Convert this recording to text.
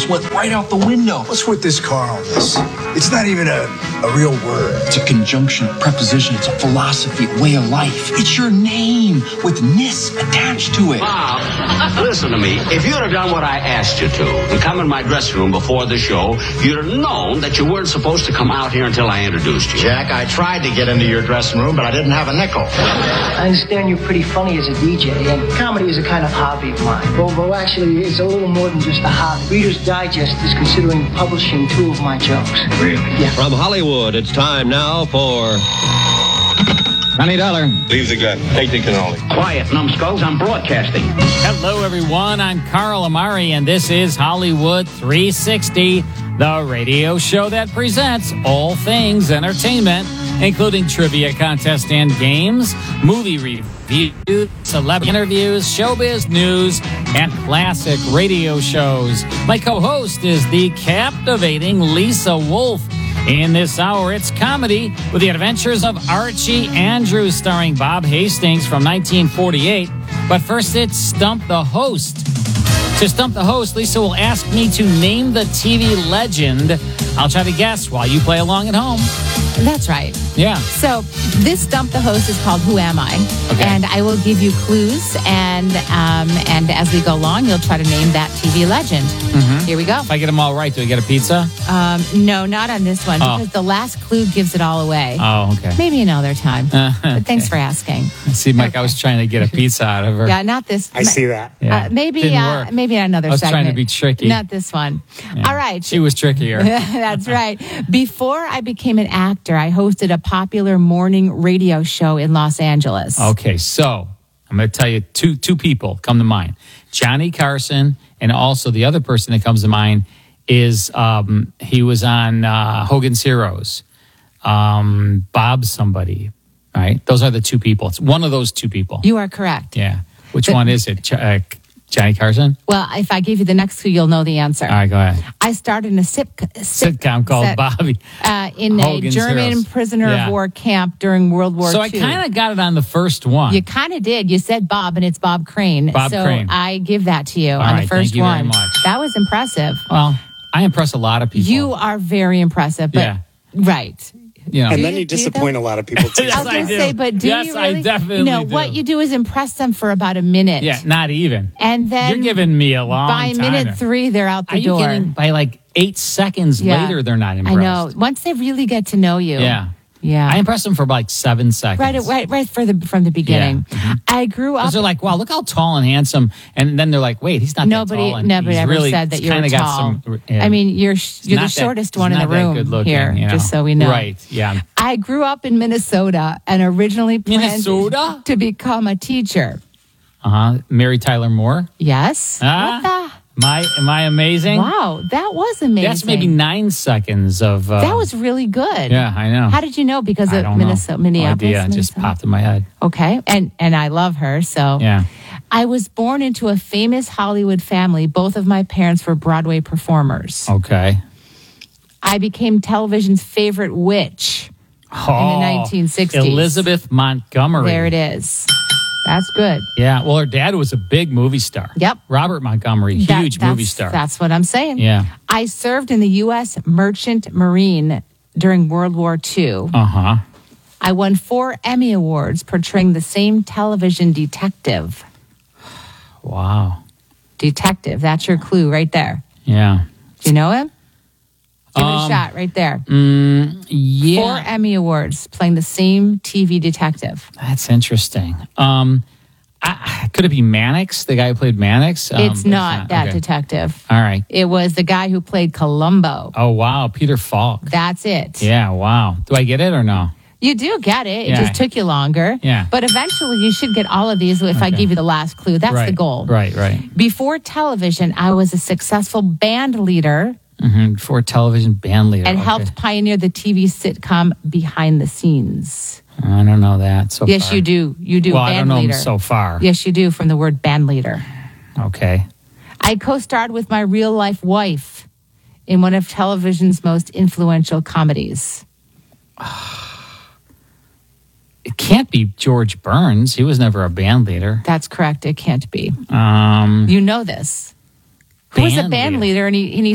just went right out the window. What's with this car on this? It's not even a real word. It's a conjunction, a preposition. It's a philosophy, a way of life. It's your name with "ness" attached to it. Bob, listen to me. If you'd have done what I asked you to and come in my dressing room before the show, you'd have known that you weren't supposed to come out here until I introduced you. Jack, I tried to get into your dressing room, but I didn't have a nickel. I understand you're pretty funny as a DJ, and comedy is a kind of hobby of mine. Well, actually, it's a little more than just a hobby. Reader's Digest is considering publishing 2 of my jokes. Really? Yeah. From Hollywood, it's time now for $20. Leave the gun. Take the cannoli. Quiet, numbskulls. I'm broadcasting. Hello, everyone. I'm Carl Amari, and this is Hollywood 360, the radio show that presents all things entertainment, including trivia contests and games, movie reviews, celebrity interviews, showbiz news, and classic radio shows. My co-host is the captivating Lisa Wolf. In this hour, it's comedy with the adventures of Archie Andrews, starring Bob Hastings from 1948. But first, it's Stump the Host. To stump the host, Lisa will ask me to name the TV legend. I'll try to guess while you play along at home. That's right. Yeah. So this Stump the Host is called Who Am I? Okay. And I will give you clues, and as we go along, you'll try to name that TV legend. Mm-hmm. Here we go. If I get them all right, do I get a pizza? No, not on this one, because the last clue gives it all away. Oh, okay. Maybe another time. But thanks for asking. See, Mike, I was trying to get a pizza out of her. Yeah, not this. I see that. Yeah. Maybe Didn't work. maybe another I was segment. trying to be tricky. Not this one. Yeah. All right. She was trickier. That's right. Before I became an actor, I hosted a popular morning radio show in Los Angeles. Okay, so I'm going to tell you two people come to mind. Johnny Carson, and also the other person that comes to mind is he was on Hogan's Heroes. Bob somebody, right? Those are the 2 people. It's one of those 2 people. You are correct. Yeah. Which one is it? Johnny Carson? Well, if I give you the next clue, you'll know the answer. All right, go ahead. I starred in a Sitcom called Bobby. In Hogan's a German Heroes. prisoner Yeah. of war camp during World War So II. I kind of got it on the first one. You kind of did. You said Bob, and it's Bob Crane. Bob so Crane. I give that to you on right, the first thank you one. very much. That was impressive. Well, I impress a lot of people. You are very impressive. But, Yeah. Right. You know. And Do then you you do disappoint that? a lot of people, too. I was going to say, but do Yes, you really? I definitely do. What you do is impress them for about a minute. Yeah, not even. And then You're giving me a long by time. minute 3, they're out the Are door. you kidding? By like 8 seconds Yeah. later, they're not impressed. I know. Once they really get to know you. Yeah. Yeah. I impressed them for like 7 seconds. Right from the beginning. Yeah. Mhm. I grew up. Because they're like, wow, look how tall and handsome. And then they're like, wait, he's not that tall. And Nobody he's ever really, said that you were kinda tall. got some, yeah. I mean, you're the Not that- shortest he's one in the not that room good looking, here, you know? just so we know. Right, yeah. I grew up in Minnesota and originally planned Minnesota? to become a teacher. Mary Tyler Moore. Yes. Ah. Am I amazing? Wow, that was amazing. That's maybe 9 seconds of... that was really good. Yeah, I know. How did you know? Because I of don't Minnesota, know. Minneapolis? No idea. It just Minnesota? popped in my head. Okay, and I love her, so... Yeah. I was born into a famous Hollywood family. Both of my parents were Broadway performers. Okay. I became television's favorite witch in the 1960s. Elizabeth Montgomery. There it is. That's good. Yeah. Well, her dad was a big movie star. Yep. Robert Montgomery, huge movie star. That's what I'm saying. Yeah. I served in the U.S. Merchant Marine during World War II. Uh-huh. I won 4 Emmy Awards portraying the same television detective. Wow. Detective. That's your clue right there. Yeah. Do you know him? Give it a shot right there. Yeah. 4 Emmy Awards playing the same TV detective. That's interesting. Could it be Mannix, the guy who played Mannix? It's not that okay. detective. All right. It was the guy who played Columbo. Oh, wow. Peter Falk. That's it. Yeah, wow. Do I get it or no? You do get it. It Yeah. just took you longer. Yeah. But eventually you should get all of these if I give you the last clue. That's right. the goal. Right. Before television, I was a successful band leader For television band leader. and okay. helped pioneer the TV sitcom Behind the Scenes. I don't know that so Yes, far. you do. You do. Well, band I don't know leader. him so far. Yes, you do, from the word band leader. Okay. I co-starred with my real-life wife in one of television's most influential comedies. It can't be George Burns. He was never a band leader. That's correct. It can't be. Um, You know this. Who was a Band band leader. leader and he